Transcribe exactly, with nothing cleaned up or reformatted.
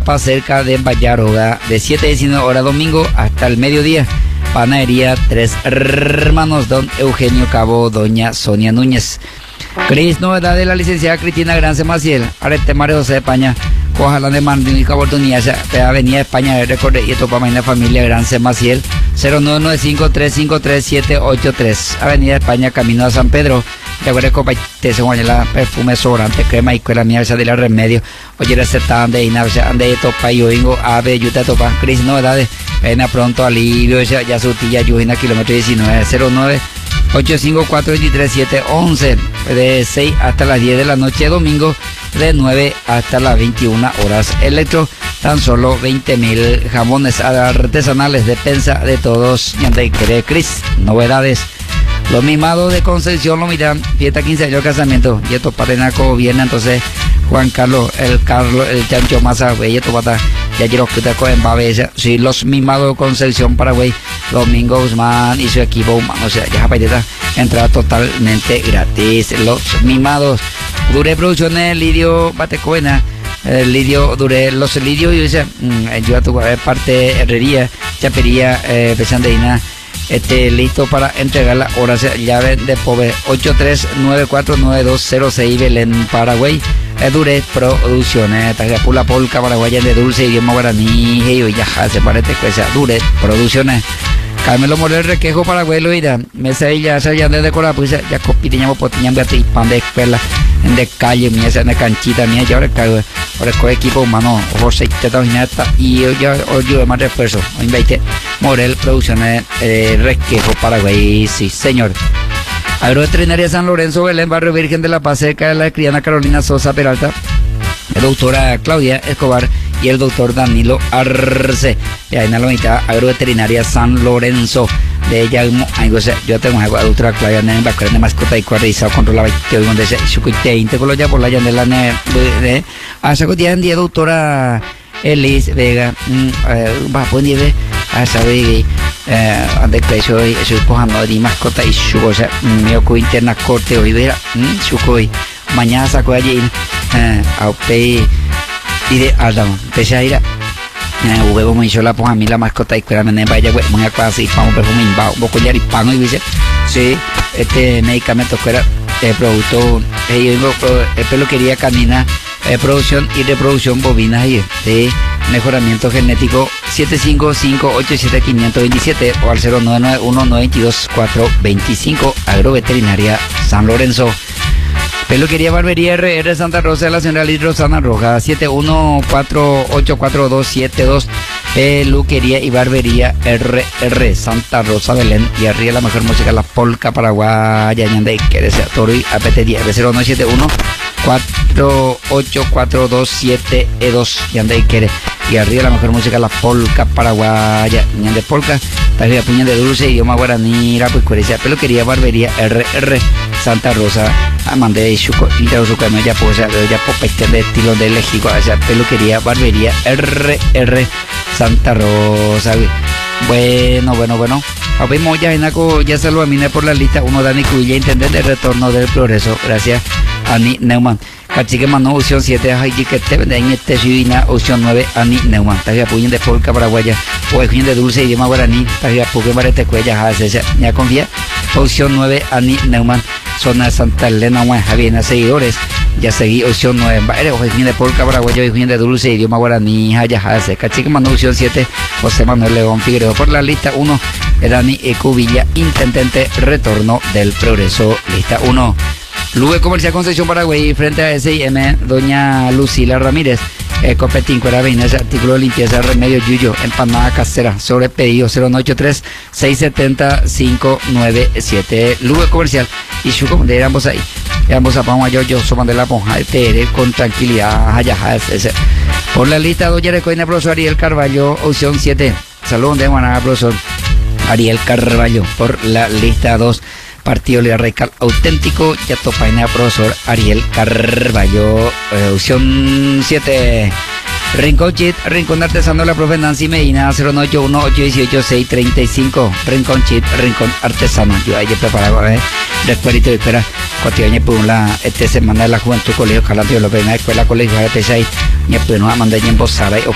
Paz, cerca de Vallaroga, de siete a diecinueve horas domingo hasta el mediodía. Panadería Tres Hermanos, don Eugenio Cabo, doña Sonia Núñez. Cris, novedad de la licenciada Cristina Grance Maciel, Arete Mario José de España. Ojalá de magnífica oportunidad, de Avenida España, de recorrer y topa mañana familia Grance Maciel, cero nueve nueve cinco tres cinco tres siete ocho tres, Avenida España, camino a San Pedro. De acuerdo con te se la perfume sobrante, crema y cuela mía, de la remedio. Oye, receta ande y nave, ande topa y oingo, ave, yuta topa, Cris, novedades, pena pronto, alivio, ya, ya su tía, yujina, kilómetro diecinueve, cero nueve ocho cinco cuatro dos tres siete once, de seis hasta las diez de la noche, domingo, de nueve hasta las veintiuna horas. Electro, tan solo veinte mil jamones artesanales de pensa de todos. Yandai quiere Cris, novedades. Los mimados de Concepción lo miran, fiesta quince años de casamiento, y esto parenaco viene entonces Juan Carlos, el Carlos, el Chancho Masa, güey, esto va a estar, ya quiero que te cogen babesa, sí, los mimados de Concepción, Paraguay, Domingo Guzmán y su equipo humano, o sea, ya japayeta, entrada totalmente gratis. Los mimados, Dure Producciones, Lidio Batecoena, eh, Lidio Dure, los Lidio, y dice, mmm, yo a tu parte herrería, chapería, eh, pesandeína. Este, listo para entregar la hora llave de Pove ocho tres nueve cuatro nueve dos cero seis Belén, Paraguay. Dure Producciones, Pula Polca Paraguaya de dulce idioma guaraní, y ya se parece que sea Dure Producciones. Carmelo Morel Requejo Paraguay lo irá. Me sé ya se ya de decorar pues ya copitiñamos potiñamos y pan de escuela en de calle mía en de canchita mía ya ahora cago ahora con equipo humano José Teta y yo ya yo más refuerzo invite Morel Producciones eh, Requejo Paraguay, sí señor. Agroveterinaria San Lorenzo Belén, barrio Virgen de la Paz, cerca de la criana Carolina Sosa Peralta, la doctora Claudia Escobar y el doctor Danilo Arce. De ahí en la mitad, Agroveterinaria San Lorenzo. De ella, yo tengo una doctora Claudia en la de mascota y cuadrizado controlaba y te oigo donde se chucuite íntegro ya por la llanela de a esa día en día doctora Elis Vega va a poner a saber ande precio y soy cojando de mascota y su cosa mío co interna corte hoy verá su coi mañana saco allí a pay y de Aldama pese a ir a huevo me hizo la pues a mí la mascota y cuera me vaya güey muy casi vamos perfume va un poco ya y pan y dice sí este medicamento fuera el producto el peluquería canina eh, producción y reproducción bovina y de mejoramiento genético siete cinco cinco ocho siete cinco dos siete o al cero nueve nueve uno nueve dos cuatro dos cinco. Agroveterinaria San Lorenzo. Peluquería Barbería R R Santa Rosa de la Señora Liz Rosana Roja siete uno cuatro ocho cuatro dos siete dos. Peluquería y Barbería R R Santa Rosa Belén y arriba la mejor música la polca paraguaya ñande que desea toro y A P T diez cero nueve siete uno cuatro ocho cuatro dos siete dos ñande quiere y arriba la mejor música la polca paraguaya ñande polca tajía puña de dulce idioma guaraní la pues peluquería Barbería R R Santa Rosa amande chuco y de su camino ya pues ya popete de estilo de Lejico o sea peluquería Barbería R R Santa Rosa. Bueno, bueno, bueno. Habemos ya en algo, ya se lo aminé por la lista. Uno Dani Cubilla, intendente de retorno del progreso. Gracias, Ani Neumann. Cachique Mano, opción siete, Haji que te vende en este Chivina, opción nueve, Ani Neumann. Tajia Puñen de Polca Paraguaya. O el de dulce idioma guaraní. Tajia Puque Marete Cuella, ya confía. Opción nueve, Ani Neumann. Zona Santa Elena, Javier, seguidores. Ya seguí opción nueve, Ojejín de Polca Paraguayo, Ojejín de dulce idioma guaraní, Hayajase, Cachique Mano, opción siete, José Manuel León Figueroa. Por la lista uno, Dani Cubilla, intendente retorno del progreso, lista uno. Lube Comercial Concepción Paraguay, frente a S I M, doña Lucila Ramírez, eh, Copetín, Cuera Vines, artículo de limpieza, remedio Yuyo, empanada casera, sobre pedido cero nueve ocho tres seis siete cero cinco nueve siete. Lube Comercial, y su de ambos ahí. Ambos a Pama yo, yo soy de la ponja de con tranquilidad, allá, por la lista, doña Recoina, profesor Ariel Carballo, opción siete. Saludos de Guaná, profesor Ariel Carballo, por la lista dos. Partido Liga Radical Auténtico, ya topaina, profesor Ariel Carballo, eh, opción siete. Rincón Chit, Rincón Artesano, la profe Nancy Medina, cero nueve ocho uno ocho uno ocho seis tres cinco. Rincón Chit, Rincón Artesano. Yo ahí he preparado, ¿eh? Recuerdo y espera, cuatro por la este semana de la juventud, colegio Calantio, lo ven a escuela, colegio, G T seis, y después nos va a mandar en Bozara.